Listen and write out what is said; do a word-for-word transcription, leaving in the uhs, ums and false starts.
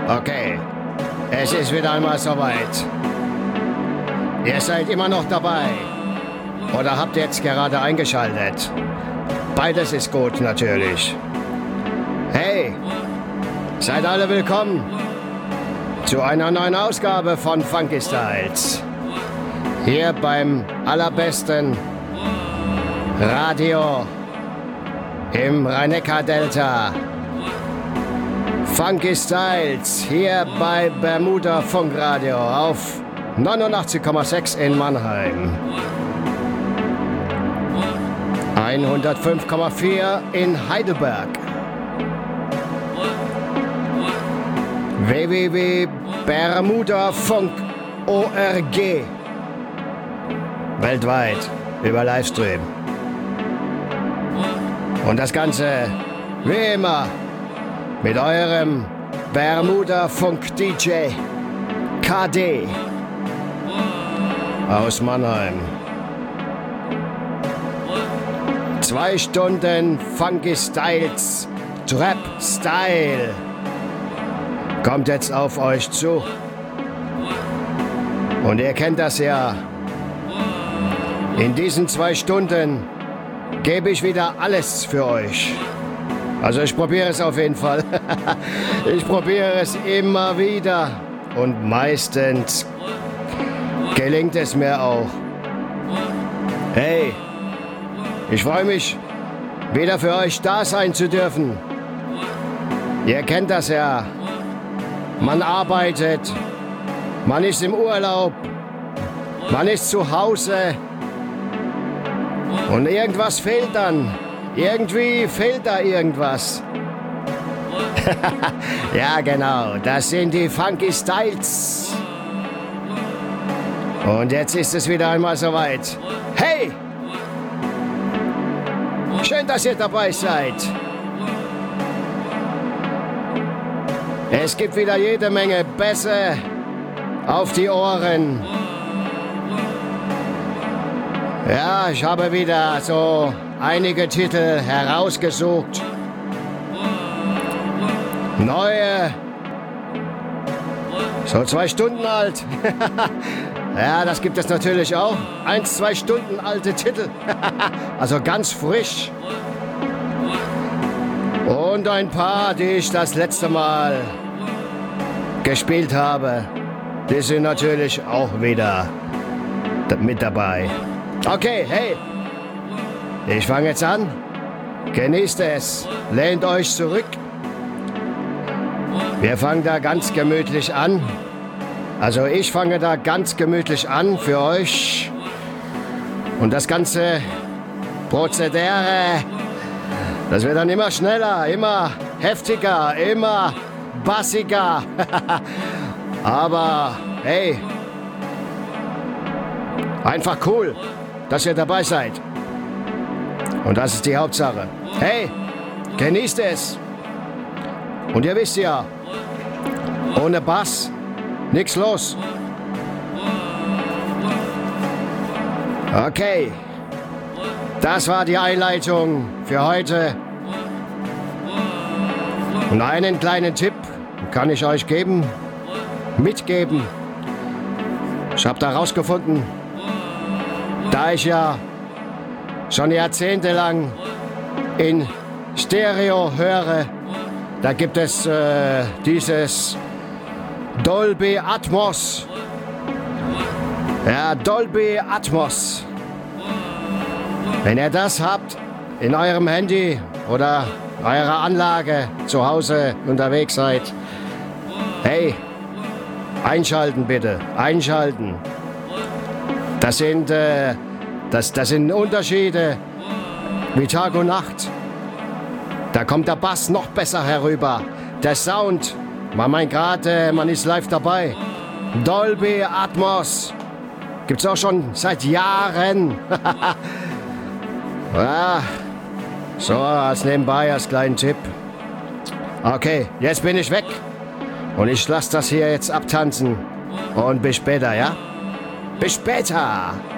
Okay, es ist wieder einmal soweit. Ihr seid immer noch dabei. Oder habt jetzt gerade eingeschaltet? Beides ist gut, natürlich. Hey, seid alle willkommen zu einer neuen Ausgabe von Funky Styles. Hier beim allerbesten Radio im Rhein-Neckar-Delta. Funky Styles hier bei Bermuda Funkradio auf neunundachtzig Komma sechs in Mannheim. hundertfünf Komma vier in Heidelberg. w w w punkt bermuda funk punkt org. Weltweit über Livestream. Und das Ganze wie immer mit eurem Bermuda Funk D J K D aus Mannheim. Zwei Stunden Funky Styles, Trap Style kommt jetzt auf euch zu. Und ihr kennt das ja. In diesen zwei Stunden gebe ich wieder alles für euch. Also ich probiere es auf jeden Fall. Ich probiere es immer wieder. Und meistens gelingt es mir auch. Hey, ich freue mich, wieder für euch da sein zu dürfen. Ihr kennt das ja. Man arbeitet, man ist im Urlaub, man ist zu Hause und irgendwas fehlt dann. Irgendwie fehlt da irgendwas. Ja, genau, das sind die Funky Styles. Und jetzt ist es wieder einmal soweit. Hey! Schön, dass ihr dabei seid. Es gibt wieder jede Menge Bässe auf die Ohren. Ja, ich habe wieder so einige Titel herausgesucht. Neue, so zwei Stunden alt. Ja, das gibt es natürlich auch. Eins, zwei Stunden alte Titel. Also ganz frisch. Und ein paar, die ich das letzte Mal gespielt habe. Die sind natürlich auch wieder mit dabei. Okay, hey. Ich fange jetzt an. Genießt es. Lehnt euch zurück. Wir fangen da ganz gemütlich an. Also ich fange da ganz gemütlich an für euch. Und das ganze Prozedere, das wird dann immer schneller, immer heftiger, immer bassiger. Aber hey, einfach cool, dass ihr dabei seid. Und das ist die Hauptsache. Hey, genießt es. Und ihr wisst ja, ohne Bass nichts los. Okay, das war die Einleitung für heute. Und einen kleinen Tipp kann ich euch geben, mitgeben. Ich habe da rausgefunden, da ich ja schon jahrzehntelang in Stereo höre, da gibt es äh, dieses Dolby Atmos. Ja, Dolby Atmos. Wenn ihr das habt in eurem Handy oder eurer Anlage zu Hause unterwegs seid, hey, einschalten bitte, einschalten. Das sind, äh, das, das sind Unterschiede wie Tag und Nacht. Da kommt der Bass noch besser herüber. Der Sound, man meint gerade, man ist live dabei. Dolby Atmos. Gibt's auch schon seit Jahren. Ja, so als nebenbei, als kleinen Tipp. Okay, jetzt bin ich weg. Und ich lasse das hier jetzt abtanzen. Und bis später, ja? Bis später!